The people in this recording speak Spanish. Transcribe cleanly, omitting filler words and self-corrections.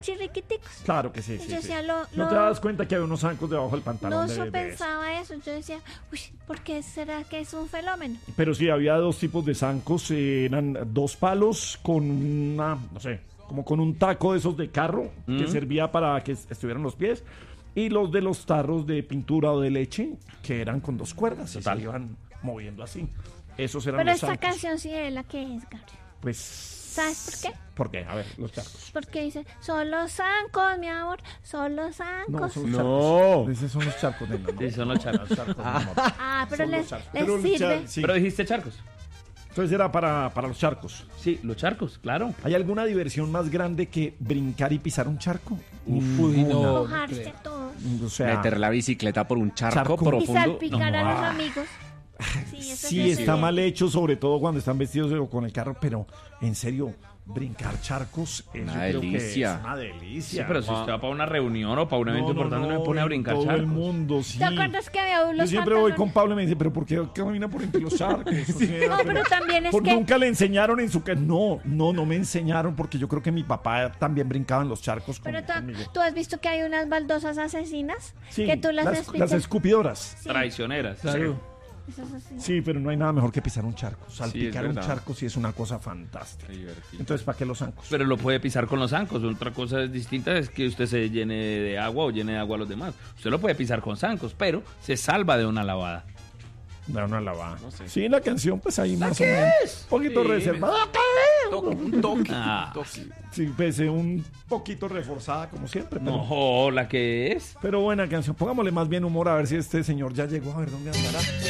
chirriquiticos. Claro que sí, Y sí, yo sí. decía, ¿No te das cuenta que había unos zancos debajo del pantalón no de yo bebés? pensaba eso. Yo decía, uy, ¿por qué será que es un fenómeno? Pero sí, había dos tipos de zancos. Eran dos palos con una, no sé, como con un taco de esos de carro que servía para que estuvieran los pies. Y los de los tarros de pintura o de leche, que eran con dos cuerdas y se iban moviendo así. Esos eran Pero los esta zancos. canción sí es la que es, Gabriel. Pues... ¿Sabes por qué? ¿Por qué? A ver, los charcos. Porque dice, son los zancos, mi amor, son los No, zancos. son los No. charcos. Esos son los charcos de no. Sí, son los charcos. Ah, pero Son los les charcos. Pero sirve. sí. Pero dijiste charcos. Entonces era para los charcos. Sí, los charcos, claro. ¿Hay alguna diversión más grande que brincar y pisar un charco? Uy, no. Mojarse todo. O sea, Meter la bicicleta por un charco, Charco. Y profundo. salpicar a los Ah. amigos. Sí, eso sí es está excelente. mal hecho, sobre todo cuando están vestidos o con el carro, pero en serio, brincar charcos yo Una creo que delicia. es una delicia. Sí, pero si usted va para una reunión o para un evento importante, no me pone a brincar todo charcos. el mundo, sí. ¿Te acuerdas que había Yo los siempre voy pantalones? con Pablo y me dice, pero ¿por qué camina por entre los charcos? O sea, No, pero también es porque que... nunca le enseñaron en su casa. No me enseñaron porque yo creo que mi papá también brincaba en los charcos Pero conmigo. tú has visto que hay unas baldosas asesinas Sí, que tú las las despichas. escupidoras. Sí, Traicioneras. Claro. eso es así. Sí, pero no hay nada mejor que pisar un charco. Sí, Salpicar es un verdad. charco sí es una cosa fantástica. Divertido. Entonces, ¿para qué los zancos? Pero lo puede pisar con los zancos. Otra cosa distinta es que usted se llene de agua o llene de agua a los demás. Usted lo puede pisar con zancos, pero se salva de una lavada. Da una lavada. No sé. Sí, la canción, pues ahí más o menos. Un poquito Sí, reservada. Un toque. Ah. Un toque. Sí, pese un poquito reforzada, como siempre. Pero, No, la que es. pero buena canción. Pongámosle más bien humor a ver si este señor ya llegó. A ver dónde andará.